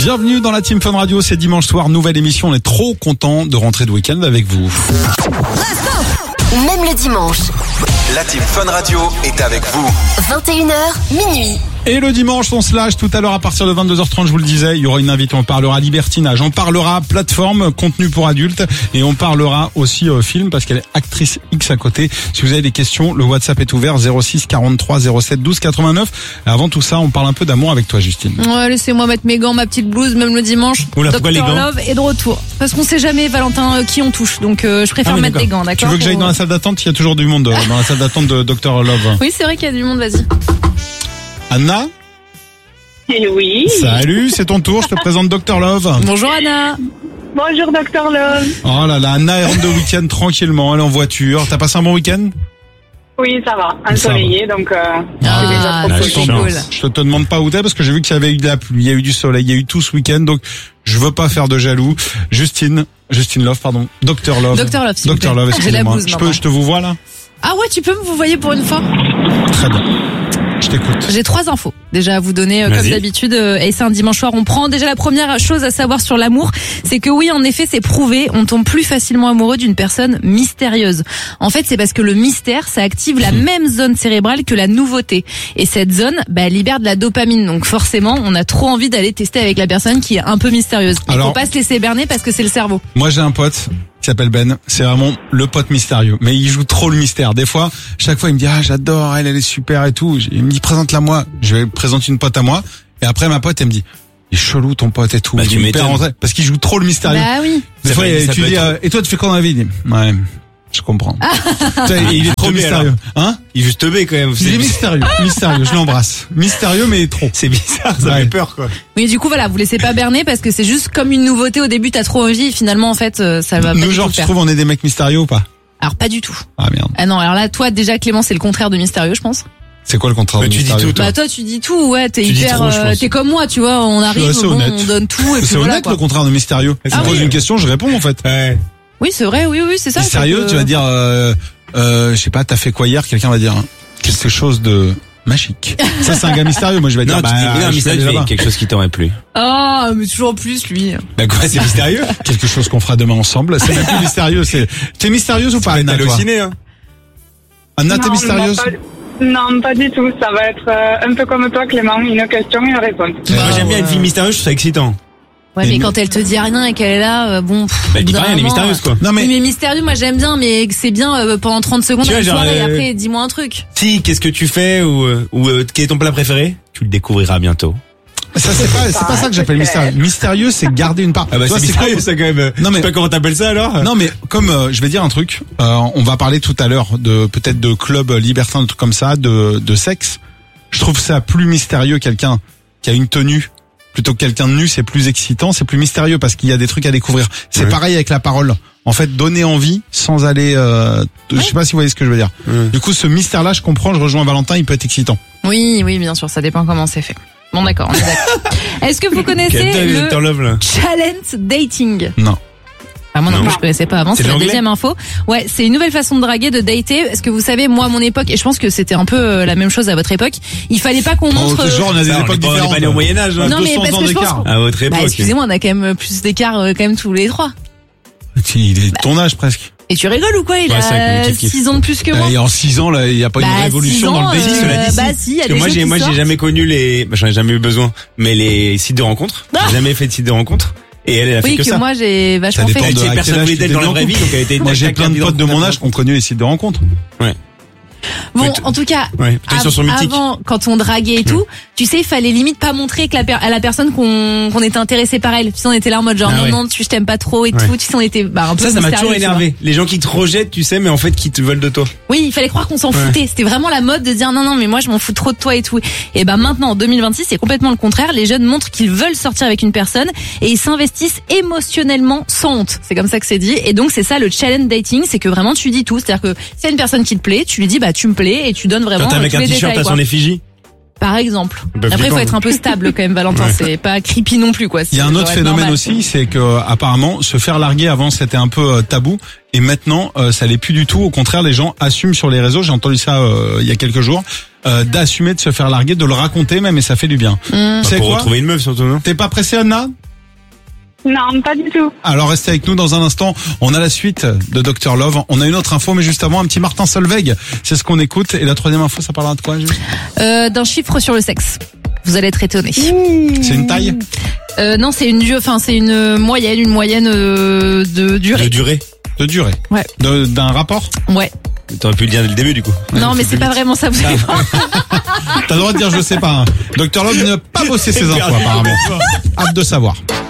Bienvenue dans la Team Fun Radio, c'est dimanche soir, nouvelle émission, on est trop content de rentrer de week-end avec vous. Même le dimanche. La Team Fun Radio est avec vous. 21h, minuit. Et le dimanche, on se lâche tout à l'heure à partir de 22h30, je vous le disais, il y aura une invitée, on parlera libertinage, on parlera plateforme, contenu pour adultes et on parlera aussi film parce qu'elle est actrice X à côté. Si vous avez des questions, le WhatsApp est ouvert 06 43 07 12 89. Et avant tout ça, on parle un peu d'amour avec toi, Justine. Ouais, laissez-moi mettre mes gants, ma petite blouse, même le dimanche. Oula, pourquoi les Dr gants Love est de retour. Parce qu'on sait jamais, Valentin, qui on touche. Donc je préfère mettre des gants, d'accord? Tu veux que j'aille dans la salle d'attente? Il y a toujours du monde dans la salle d'attente de Dr Love. Oui, c'est vrai qu'il y a du monde, vas-y. Anna? Oui. Salut, c'est ton tour, je te présente Dr Love. Bonjour Anna. Bonjour Dr Love. Oh là là, Anna elle rentre de week-end tranquillement, elle est en voiture. T'as passé un bon week-end? Oui, ça va, ensoleillé, donc c'est cool. Je te demande pas où t'es parce que j'ai vu qu'il y avait eu de la pluie, il y a eu du soleil, il y a eu tout ce week-end, donc je veux pas faire de jaloux. Justine Love, pardon. Dr Love. Dr Love, s'il vous plaît. Dr Love, excusez-moi. Je te vous vois là? Ah ouais, tu peux me vous voyez pour une fois? Très bien. Je t'écoute. J'ai 3 infos déjà à vous donner comme d'habitude et c'est un dimanche soir. On prend déjà la première chose à savoir sur l'amour, c'est que oui, en effet, c'est prouvé, on tombe plus facilement amoureux d'une personne mystérieuse. En fait, c'est parce que le mystère, ça active la même zone cérébrale que la nouveauté. Et cette zone, elle libère de la dopamine. Donc forcément, on a trop envie d'aller tester avec la personne qui est un peu mystérieuse. Il faut pas se laisser berner parce que c'est le cerveau. Moi, j'ai un pote qui s'appelle Ben, c'est vraiment le pote mystérieux, mais il joue trop le mystère. Des fois, chaque fois il me dit j'adore, elle est super et tout. Il me dit présente-la moi, je vais présenter une pote à moi et après ma pote elle me dit il est chelou ton pote et tout. Tu m'étonnes. Parce qu'il joue trop le mystérieux. Bah oui. Des fois tu dis et toi tu fais quoi dans la vie? Il dit, ouais. Je comprends. Il est trop mystérieux. Hein? Il est juste B quand même. Il est mystérieux, je l'embrasse. Mystérieux mais trop. C'est bizarre, ça fait peur quoi. Oui, du coup voilà, vous laissez pas berner parce que c'est juste comme une nouveauté au début, t'as trop envie et finalement en fait ça va pas. Nous genre tu trouves on est des mecs mystérieux ou pas? Alors pas du tout. Ah merde. Ah non, alors là toi déjà Clément c'est le contraire de mystérieux je pense. C'est quoi le contraire de mystérieux? Tu dis tout, toi. Bah toi tu dis tout, ouais, t'es hyper t'es comme moi, tu vois, on arrive, on donne tout et puis c'est voilà. honnête le contraire de mystérieux. Tu me poses une question, je réponds en fait. Ouais. Oui, c'est vrai, oui, c'est ça. Mystérieux, tu vas dire je sais pas, t'as fait quoi hier? Quelqu'un va dire quelque chose de magique. Ça c'est un gars mystérieux, moi je vais dire mystérieux, quelque chose qui t'aurait plu. Ah, mais toujours plus lui. Bah quoi, c'est mystérieux? Quelque chose qu'on fera demain ensemble, c'est même plus mystérieux, t'es mystérieuse ou pas Anna? T'es halluciné hein? Anna, t'es mystérieuse? Non, pas du tout. Ça va être un peu comme toi, Clément, une question, une réponse. Moi j'aime bien une fille mystérieuse, je trouve ça excitant. Ouais, mais quand elle te dit rien et qu'elle est là, bon. Elle dit pas rien, elle est mystérieuse quoi. Non mais mystérieux, moi j'aime bien, mais c'est bien pendant 30 secondes à la soirée et après dis-moi un truc. Si, qu'est-ce que tu fais ou quel est ton plat préféré? Tu le découvriras bientôt. Ça c'est pas ça que j'appelle mystérieux. Mystérieux c'est garder une part. Ah bah c'est mystérieux ça quand même. Non mais je sais pas comment t'appelles ça alors. Non mais comme je vais dire un truc, on va parler tout à l'heure de peut-être de club libertin, de trucs comme ça, de sexe. Je trouve ça plus mystérieux quelqu'un qui a une tenue plutôt que quelqu'un de nu, c'est plus excitant, c'est plus mystérieux parce qu'il y a des trucs à découvrir. C'est pareil avec la parole. En fait, donner envie sans aller je sais pas si vous voyez ce que je veux dire. Du coup, ce mystère-là, je comprends, je rejoins Valentin, il peut être excitant. Oui, bien sûr, ça dépend comment c'est fait. Bon d'accord, on est d'accord. Est-ce que vous connaissez le challenge dating? Non. Ah, moi non plus, je connaissais pas avant, c'est la deuxième info. Ouais, c'est une nouvelle façon de draguer, de dater. Est-ce que vous savez, moi, à mon époque, et je pense que c'était un peu la même chose à votre époque, il fallait pas qu'on montre... Genre, on a des époques différentes. On est pas né au Moyen-Âge, non, mais parce que je pense à votre époque. Excusez-moi, on a quand même plus d'écart, quand même, tous les 3. Il est de ton âge, presque. Et tu rigoles ou quoi? Il a 6 ans de plus que moi. Et en 6 ans, là, il y a pas une révolution dans le dating, cela dit. Bah si, il y a des moi, j'ai jamais connu j'en ai jamais eu besoin, mais les sites de rencontres. J'ai jamais fait de site de rencontres. Et elle a fait que ça. Oui, que moi j'ai vachement fait. Personne voulait d'elle dans la vraie vie, donc elle a été. Moi j'ai plein de potes de mon âge qui ont connu les sites de rencontres. Ouais. Bon, en tout cas, avant, quand on draguait et tout, tu sais, il fallait limite pas montrer que à la personne qu'on était intéressé par elle. Tu sais, on était là en mode genre non, je t'aime pas trop et tout. Tu sais, on était un peu. Ça m'a toujours énervé. Les gens qui te rejettent, tu sais, mais en fait qui te veulent de toi. Oui, il fallait croire qu'on s'en foutait. C'était vraiment la mode de dire non, mais moi je m'en fous trop de toi et tout. Et maintenant, en 2026, c'est complètement le contraire. Les jeunes montrent qu'ils veulent sortir avec une personne et ils s'investissent émotionnellement sans honte. C'est comme ça que c'est dit. Et donc c'est ça le challenge dating, c'est que vraiment tu dis tout. C'est-à-dire que c'est une personne qui te plaît, tu lui dis tu me plais et tu donnes vraiment tous les détails. Quand t'as avec un t-shirt à son effigie. Par exemple. Après, il faut être un peu stable quand même, Valentin. C'est pas creepy non plus, quoi. Il y a un autre phénomène aussi, c'est que apparemment, se faire larguer avant, c'était un peu tabou, et maintenant, ça l'est plus du tout. Au contraire, les gens assument sur les réseaux. J'ai entendu ça il y a quelques jours. d'assumer, de se faire larguer, de le raconter même, et ça fait du bien. C'est Pour quoi? retrouver une meuf surtout, non? T'es pas pressée, Anna? Non, pas du tout. Alors restez avec nous dans un instant. On a la suite de Dr Love. On a une autre info, mais juste avant, un petit Martin Solveig. C'est ce qu'on écoute. Et la troisième info, ça parlera de quoi, Jules? D'un chiffre sur le sexe. Vous allez être étonnés. C'est une taille? Non, c'est une moyenne de durée. De durée. De durée. Ouais. D'un rapport? Ouais. T'aurais pu le dire dès le début, du coup. Non, mais c'est pas vraiment ça. Vous allez voir. T'as le droit de dire je sais pas. Hein. Dr Love ne pas bosser ses infos apparemment. Hâte de savoir.